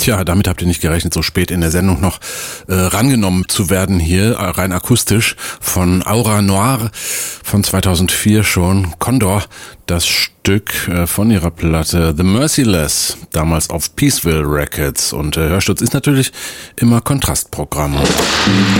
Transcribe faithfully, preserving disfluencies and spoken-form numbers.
Tja, damit habt ihr nicht gerechnet, so spät in der Sendung noch äh, rangenommen zu werden hier, äh, rein akustisch, von Aura Noir von zweitausendvier schon. Condor, das Stück äh, von ihrer Platte The Merciless, damals auf Peaceville Records. Und äh, Hörsturz ist natürlich immer Kontrastprogramm.